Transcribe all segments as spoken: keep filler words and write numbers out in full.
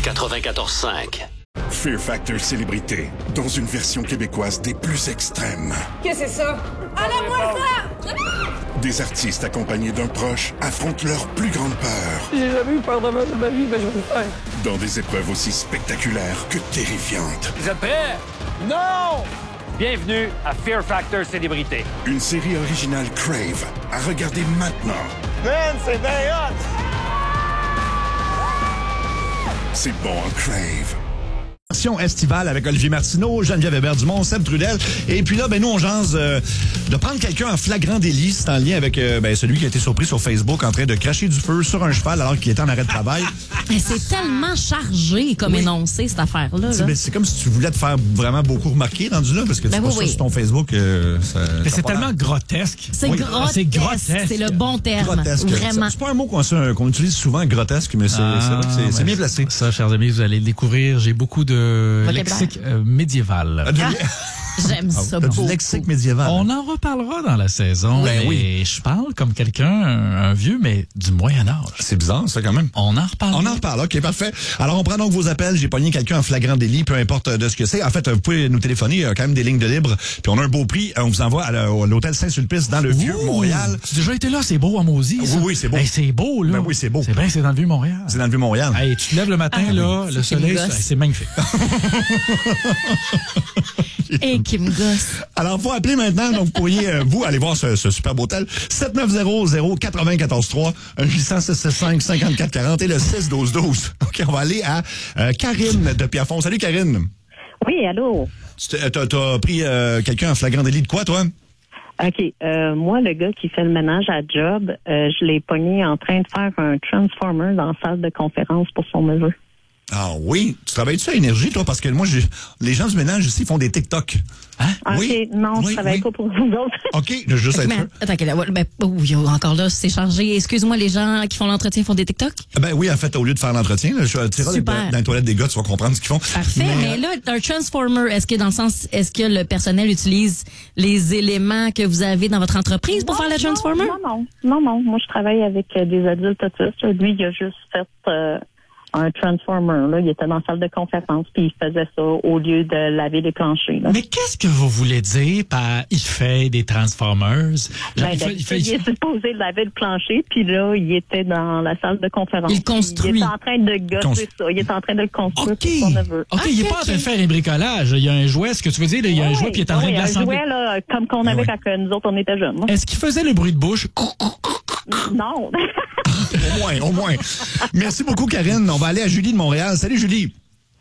quatre-vingt-quatorze cinq. Fear Factor Célébrité, dans une version québécoise des plus extrêmes. Qu'est-ce que c'est ça? Enlève-moi ça! Des artistes accompagnés d'un proche affrontent leur plus grande peur. J'ai jamais eu peur de ma, de ma vie, mais je vais le faire. Dans des épreuves aussi spectaculaires que terrifiantes. Vous êtes prêts? Non! Bienvenue à Fear Factor Célébrité. Une série originale Crave à regarder maintenant. Man, c'est bien hot! C'est bon en Crave. Version estivale avec Olivier Martineau, Geneviève Hébert-Dumont, Seb Trudel. Et puis là, ben nous, on jase euh, de prendre quelqu'un en flagrant délit. C'est en lien avec euh, ben, celui qui a été surpris sur Facebook en train de cracher du feu sur un cheval alors qu'il était en arrêt de travail. C'est tellement chargé comme oui. énoncé, cette affaire-là. C'est, ben, c'est comme si tu voulais te faire vraiment beaucoup remarquer rendu là, parce que ben tu oui, vois oui. ça sur ton Facebook. Euh, ça, Mais c'est tellement grotesque. C'est, oui. grotesque. c'est grotesque. C'est le bon terme. Grotesque. Vraiment. C'est pas un mot qu'on, qu'on utilise souvent, grotesque, mais c'est, ah, c'est, vrai que c'est, c'est bien placé. Ça, chers amis, vous allez le découvrir. J'ai beaucoup de lexique euh, médiéval. Ah, j'aime ça ah, beaucoup. Du lexique médiéval. On en reparlera dans la saison. Ben et oui. Je parle comme quelqu'un, un, un vieux, mais du Moyen-Âge. C'est bizarre, ça, quand même. On en reparle. On en reparle, OK, parfait. Alors, on prend donc vos appels. J'ai pogné quelqu'un en flagrant délit, peu importe de ce que c'est. En fait, vous pouvez nous téléphoner. Il y a quand même des lignes de libre. Puis on a un beau prix. On vous envoie à l'hôtel Saint-Sulpice dans le Ouh, Vieux-Montréal. Tu as déjà été là? C'est beau à Maudit, ça? Oui, oui, c'est beau. Hey, c'est beau, là. Ben oui, c'est beau. C'est bien, c'est dans le Vieux-Montréal. C'est dans le Vieux-Montréal. Hey, tu te lèves le matin, ah, là, oui. le soleil, c'est, c'est magnifique. Et qui me gosse. Alors, faut appeler maintenant. Donc, vous pourriez, euh, vous, aller voir ce, ce superbe hôtel. sept neuf zéro zéro quatre vingt quatorze trois, huit zéro six sept cinq cinq quatre quatre zéro et le six douze douze. OK, on va aller à euh, Karine de Pierrefonds. Salut, Karine. Oui, allô. Tu t'as, t'as pris euh, quelqu'un en flagrant délit de quoi, toi? OK. Euh, moi, le gars qui fait le ménage à job, euh, je l'ai pogné en train de faire un transformer dans la salle de conférence pour son neveu. Ah oui? Tu travailles-tu à Énergie, toi? Parce que moi, j'ai, les gens du ménage ici font des TikTok. Hein? OK, oui? non, oui, je travaille oui. pas pour vous autres. OK, je veux juste être sûr. Attends, okay, ben, oui, encore là, c'est chargé. Excuse-moi, les gens qui font l'entretien font des TikTok? Ben oui, en fait, au lieu de faire l'entretien, là, je tirerai dans, dans les toilettes des gars, tu vas comprendre ce qu'ils font. Parfait, mais, mais là, un transformer, est-ce que dans le sens, est-ce que le personnel utilise les éléments que vous avez dans votre entreprise pour non, faire le transformer? Non, non, non, non. Moi, je travaille avec euh, des adultes autistes. Lui, il a juste fait... Euh, un transformer, là. Il était dans la salle de conférence, puis il faisait ça au lieu de laver les planchers, là. Mais qu'est-ce que vous voulez dire par « il fait des transformers » ? Ben, il, fait, il, fait, il est supposé laver le plancher, puis là, il était dans la salle de conférence. Il construit. Il était en train de gosser Const... ça. Il était en train de le construire okay. pour son neveu. OK, okay, il n'est pas en train de faire un bricolage. Il y a un jouet, ce que tu veux dire, il y a un oui, jouet, puis il est en train oui, de l'assembler. un jouet, là, comme qu'on avait oui. quand nous autres, on était jeunes. Là. Est-ce qu'il faisait le bruit de bouche? Non. Au moins, au moins. Merci beaucoup, Karine. On va aller à Julie de Montréal. Salut, Julie.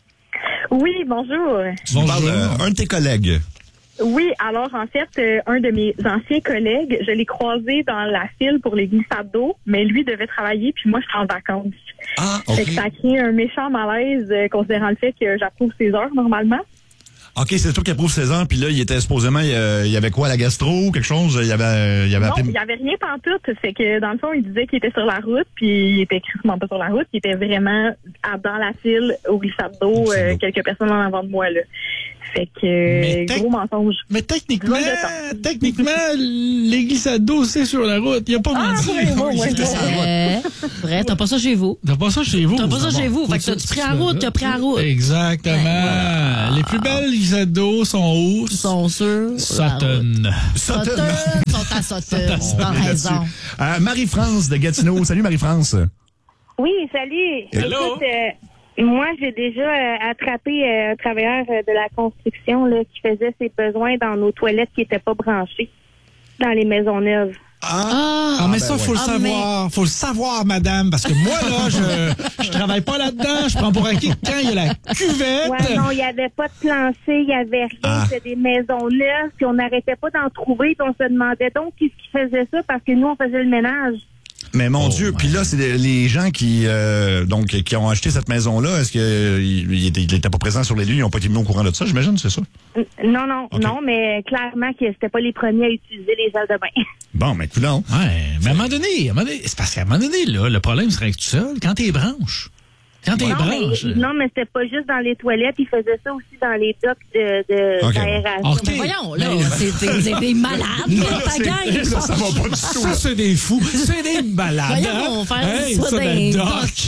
Oui, bonjour. Tu bonjour. Parles euh, un de tes collègues. Oui, alors en fait, euh, un de mes anciens collègues, je l'ai croisé dans la file pour les glissades d'eau, mais lui devait travailler, puis moi, j'étais en vacances. Ah, OK. Fait que ça a créé un méchant malaise, euh, considérant le fait que j'approuve ses heures normalement. OK, c'est toi qui approuve ses heures, puis là, il était supposément, il y avait quoi, la gastro ou quelque chose? Il y avait, il y avait non, appelé... il y avait rien pantoute. C'est que, dans le fond, il disait qu'il était sur la route, puis il était crissement pas sur la route. Il était vraiment à, dans la file au glissade d'eau, euh, quelques personnes en avant de moi, là. Fait que, te- gros mensonge. Mais techniquement, techniquement, les glissades d'eau, c'est sur la route. Il n'y a pas ah, menti. Ouais, ouais, ouais, ouais. Vrai, t'as pas ça chez vous. T'as pas ça chez vous. T'as pas ça chez vous. Fait que t'as pris en route, t'as pris en route. Exactement. Ouais. Les plus belles glissades d'eau sont où? Sont sur Sutton. Sutton. Sont à Sutton. T'as raison. Euh, Marie-France de Gatineau. Salut, Marie-France. Oui, salut. Hello. Écoute, euh, moi, j'ai déjà euh, attrapé euh, un travailleur euh, de la construction là, qui faisait ses besoins dans nos toilettes qui n'étaient pas branchées dans les maisons neuves. Ah, ah mais ben ça, il faut ouais. le savoir. Il faut le savoir, madame, parce que moi, là, je je travaille pas là-dedans. Je prends pour acquis que quand il y a la cuvette... Ouais, non, il n'y avait pas de plancher, il n'y avait rien. Ah. C'était des maisons neuves, puis on n'arrêtait pas d'en trouver, puis on se demandait donc qui faisait ça, parce que nous, on faisait le ménage. Mais mon oh, Dieu, puis là, c'est les gens qui euh, donc qui ont acheté cette maison-là, est-ce qu'ils n'étaient pas présents sur les lieux, ils n'ont pas été mis au courant de ça, j'imagine, c'est ça? Non, non, okay. non, mais clairement que c'était pas les premiers à utiliser les salles de bain. Bon, mais coulons. Ouais, mais à un moment donné, à un moment donné, c'est parce qu'à un moment donné, là, le problème serait que tu seul, quand t'es branche. Quand t'es non, branche. Mais, non, mais c'était pas juste dans les toilettes, ils faisaient ça aussi dans les docks de, de okay. d'aération. Okay. Mais voyons, là, mais... c'est, c'est des malades, non, ta gang. Ça, ça va pas du tout. Ça, c'est des fous. C'est des malades. Voyons, on va faire hey, ça, ça dans le dock.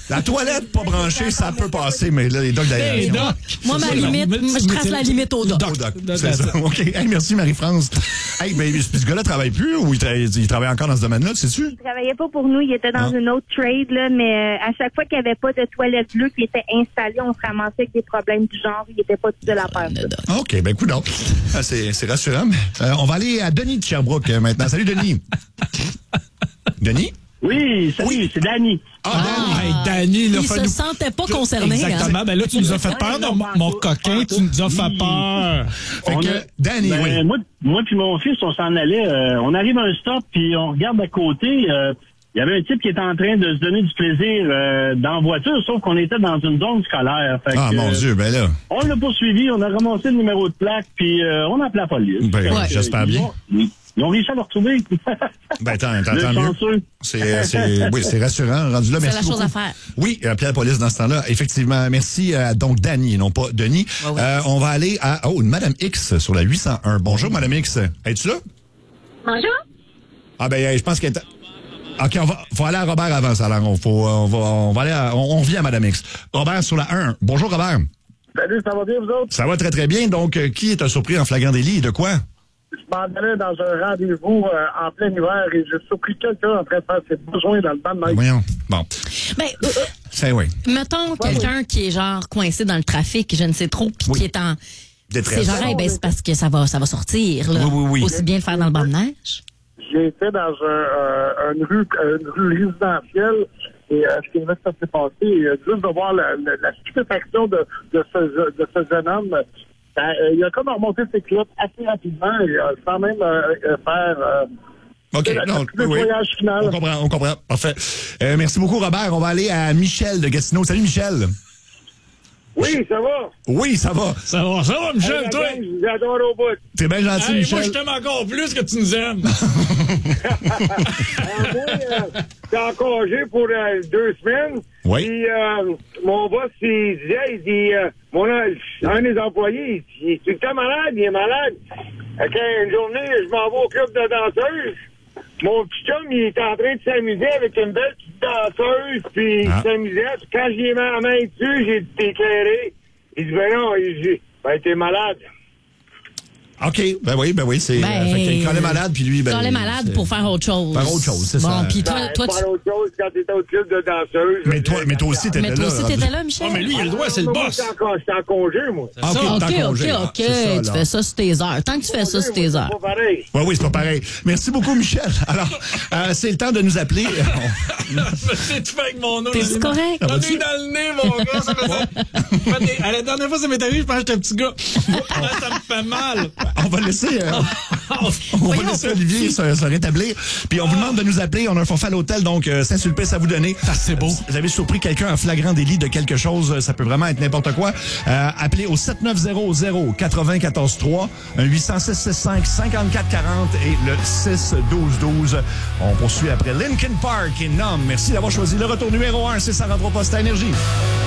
La toilette pas branchée, ça peut passer, mais là, les docs d'aération. Moi, ma limite, moi, je trace la limite au doc. Au doc, c'est ça. OK. Hey, merci, Marie-France. Hey, ben, ce gars-là travaille plus ou il, tra- il travaille encore dans ce domaine-là, sais-tu? Il travaillait pas pour nous, il était dans Ah. une autre trade, là, mais euh, à chaque fois qu'il n'y avait pas de toilette bleue qui était installée, on se ramassait avec des problèmes du genre. Il n'était pas tout seul à faire ça. OK, ben écoute donc. Ah, c'est, c'est rassurant. Euh, on va aller à Denis de Sherbrooke euh, maintenant. Salut, Denis. Denis? Oui, salut, oui. C'est Danny. Ah, Ah, hey, Danny, Il là, se fait nous- sentait pas concerné. Exactement. Hein? Ben là, tu nous as fait peur, non, mon, mon coquin, tu nous as fait peur. Fait On que, a- Danny, ben, oui. Moi, moi puis mon fils, on s'en allait. euh, on arrive à un stop, puis on regarde à côté. euh, Il y avait un type qui était en train de se donner du plaisir euh, dans la voiture, sauf qu'on était dans une zone scolaire. Fait Ah, que, mon euh, Dieu, ben là. On l'a poursuivi, on a ramassé le numéro de plaque, puis euh, on a appelé la police. Ben, Fait ouais, que, j'espère ils bien. ont- Ils, ils ont réussi à le retrouver. Ben, tant, tant, Le tant mieux. chanceux. C'est, c'est, oui, c'est rassurant. Rendu là, C'est merci la chose beaucoup. à faire. Oui, appeler la police dans ce temps-là. Effectivement. Merci à donc Danny, non pas Denis. Ouais, ouais. Euh, on va aller à oh, une Madame X sur la huit cent un. Bonjour, Madame X. Es-tu là? Bonjour. Ah ben, euh, je pense qu'elle est... OK, on va faut aller à Robert avant ça. Alors, on, faut, on, va, on va aller à... On, on revient à Madame X. Robert sur la un. Bonjour, Robert. Salut, ça va bien, vous autres? Ça va très, très bien. Donc, euh, qui est surpris en flagrant délit et de quoi? Je m'en allais dans un rendez-vous euh, en plein hiver et j'ai surpris quelqu'un en train de faire ses besoins dans le banc de neige. Voyons. Bon. Ben, C'est oui. mettons quelqu'un qui est genre coincé dans le trafic, je ne sais trop, puis Oui. qui est en... Détresse. C'est genre, hey, ben, c'est parce que ça va, ça va sortir. Là. Oui, oui, oui. Aussi bien le faire dans le banc de neige. J'ai été dans un, euh, une, rue, une rue résidentielle et euh, ce qui va se passer, euh, juste de voir la, la, la stupéfaction de, de, ce, de ce jeune homme. Euh, il a comme remonté ses clottes assez rapidement et euh, sans même euh, euh, faire... Euh, OK, la, non, le oui. voyage final. On comprend, on comprend. Parfait. Euh, merci beaucoup, Robert. On va aller à Michel de Gatineau. Salut, Michel. Oui, ça va. Oui, ça va. Ça va, ça va, Michel, Hey, toi? gang, je vous adore au bout. T'es bien gentil, Hey, Michel. moi, je t'aime encore plus que tu nous aimes. Euh, moi, euh, j'étais en congé pour euh, deux semaines. Oui. Puis euh, mon boss, il disait, il dit, euh, mon, un des employés, il, il est tout le temps malade, il est malade. Fait qu'une journée, je m'en vais au club de danseuse. Mon petit chum, il est en train de s'amuser avec une belle petite danseuse, puis Ah. il s'amusait. Puis quand j'y ai mis la main dessus, j'ai dit, t'es éclairé. Il dit, ben non, il dit, ben t'es malade. OK, ben oui, ben oui, c'est... Ben, euh, fait que quand elle est malade, puis lui, ben... Quand elle est malade c'est- pour faire autre chose. Faire autre chose, c'est bon, ça. Puis toi, Ben, toi, faire tu... autre chose quand t'étais au club de danseuse. Mais toi, mais toi aussi, t'étais Mais là. toi aussi, rendu- t'étais là, Michel? Ah, mais lui, il a le droit, c'est le Moi, boss. J'étais en, j'étais en congé, moi. Ah, OK, OK, t'es en OK, congé. Ah, OK. c'est ça, Tu là. fais ça sur tes heures. Tant que tu fais ça sur tes heures. C'est pas pareil. Oui, oui, c'est pas pareil. Merci beaucoup, Michel. Alors, euh, c'est le temps de nous appeler. C'est tout fait avec mon nom. T'es-tu correct? T'as mis dans le nez, mon gars. Ça fait ça. Fait des- À la dernière fois, ça m'est arrivé, je pense que j'étais un petit gars. Là, ça me fait mal. On va laisser... euh, on va laisser Olivier se, se rétablir. Puis on vous demande de nous appeler. On a un forfait à l'hôtel, donc euh, Saint-Sulpice à vous donner. Ah, c'est beau. Vous avez surpris quelqu'un en flagrant délit de quelque chose, ça peut vraiment être n'importe quoi. Euh, appelez au sept neuf zéro zéro quatre zéro un quatre trois, un huit zéro six six cinq cinq quatre quatre zéro et le six douze douze. On poursuit après Linkin Park et Nom. Merci d'avoir choisi le retour numéro un. C'est Sarah Poste à Énergie.